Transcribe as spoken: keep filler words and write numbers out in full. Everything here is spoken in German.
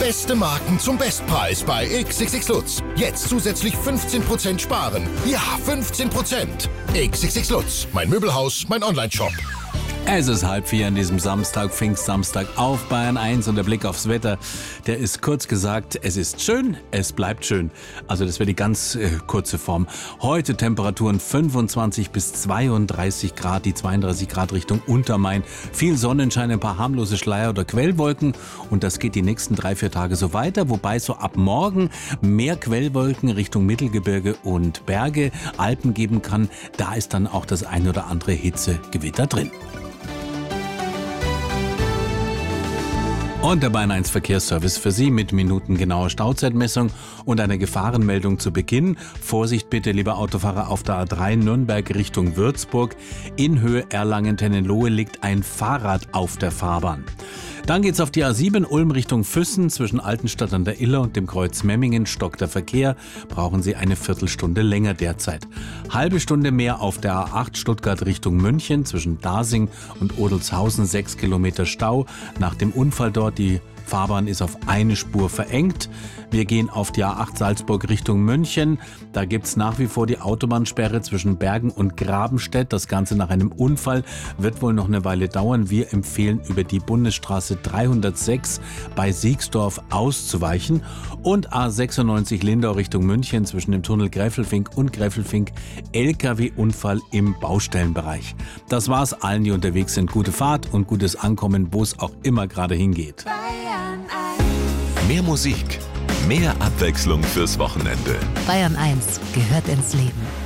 Beste Marken zum Bestpreis bei X X X Lutz. Jetzt zusätzlich fünfzehn Prozent sparen. Ja, fünfzehn Prozent. X X X Lutz, mein Möbelhaus, mein Onlineshop. Es ist halb vier an diesem Samstag, Pfingstsamstag auf Bayern eins und der Blick aufs Wetter, der ist kurz gesagt, es ist schön, es bleibt schön. Also das wäre die ganz äh, kurze Form. Heute Temperaturen fünfundzwanzig bis zweiunddreißig Grad, die zweiunddreißig Grad Richtung Untermain. Viel Sonnenschein, ein paar harmlose Schleier- oder Quellwolken und das geht die nächsten drei, vier Tage so weiter, wobei so ab morgen mehr Quellwolken Richtung Mittelgebirge und Berge, Alpen geben kann. Da ist dann auch das ein oder andere Hitzegewitter drin. Und der Bayern eins Verkehrsservice für Sie mit minutengenauer Stauzeitmessung und einer Gefahrenmeldung zu Beginn. Vorsicht bitte, liebe Autofahrer, auf der A drei Nürnberg Richtung Würzburg. In Höhe Erlangen-Tennenlohe liegt ein Fahrrad auf der Fahrbahn. Dann geht's auf die A sieben Ulm Richtung Füssen. Zwischen Altenstadt an der Iller und dem Kreuz Memmingen stockt der Verkehr. Brauchen Sie eine Viertelstunde länger derzeit. Halbe Stunde mehr auf der A acht Stuttgart Richtung München. Zwischen Dasing und Odelshausen sechs Kilometer Stau. Nach dem Unfall dort, die Fahrbahn ist auf eine Spur verengt. Wir gehen auf die A acht Salzburg Richtung München. Da gibt's nach wie vor die Autobahnsperre zwischen Bergen und Grabenstedt. Das Ganze nach einem Unfall wird wohl noch eine Weile dauern. Wir empfehlen, über die Bundesstraße dreihundertsechs bei Siegsdorf auszuweichen. Und A sechsundneunzig Lindau Richtung München zwischen dem Tunnel Gräfelfink und Gräfelfink L K W-Unfall im Baustellenbereich. Das war's allen, die unterwegs sind. Gute Fahrt und gutes Ankommen, wo es auch immer gerade hingeht. Mehr Musik, mehr Abwechslung fürs Wochenende. Bayern eins gehört ins Leben.